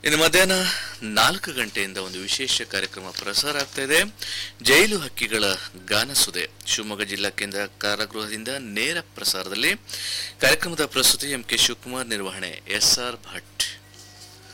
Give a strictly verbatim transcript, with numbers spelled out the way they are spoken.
ಇನ್ನು ಮಧ್ಯಾಹ್ನ ನಾಲ್ಕು ಗಂಟೆಯಿಂದ ಒಂದು ವಿಶೇಷ ಕಾರ್ಯಕ್ರಮ ಪ್ರಸಾರ ಆಗ್ತಾ ಇದೆ. ಜೈಲು ಹಕ್ಕಿಗಳ ಗಾನಸುದೆ ಶಿವಮೊಗ್ಗ ಜಿಲ್ಲಾ ಕೇಂದ್ರ ಕಾರಾಗೃಹದಿಂದ ನೇರ ಪ್ರಸಾರದಲ್ಲಿ. ಕಾರ್ಯಕ್ರಮದ ಪ್ರಸ್ತುತಿ ಎಂ ಕೆ ಶಿವಕುಮಾರ್, ನಿರ್ವಹಣೆ ಎಸ್ ಆರ್ ಭಟ್.